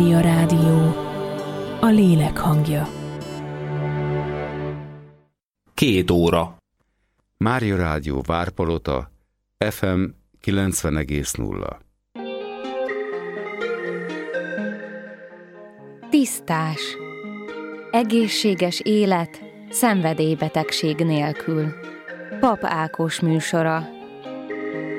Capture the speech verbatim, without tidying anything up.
A rádió, a lélek hangja. Két óra. Mária Rádió Várpalota, ef em kilencven egész nulla. Tisztás. Egészséges élet, szenvedélybetegség nélkül. Pap Ákos műsora.